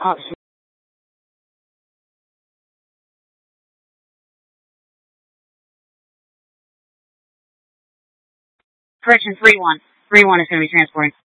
Oh, shit. Correction, 3-1. 3-1 is going to be transporting.